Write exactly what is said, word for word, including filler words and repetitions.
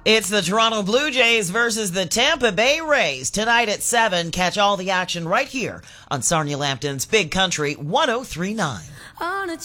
It's the Toronto Blue Jays versus the Tampa Bay Rays. Tonight at seven, catch all the action right here on Sarnia Lambton's Big Country one oh three point nine.